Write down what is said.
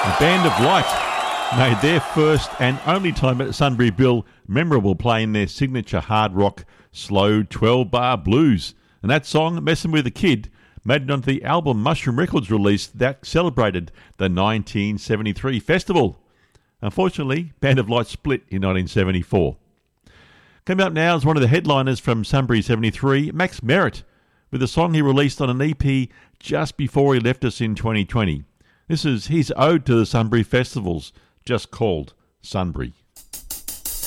The Band of Light made their first and only time at Sunbury Bill memorable playing their signature hard rock slow 12-bar blues. And that song, Messin' With a Kid, made it onto the album Mushroom Records release that celebrated the 1973 festival. Unfortunately, Band of Light split in 1974. Coming up now is one of the headliners from Sunbury 73, Max Merritt, with a song he released on an EP just before he left us in 2020. This is his ode to the Sunbury festivals, just called Sunbury.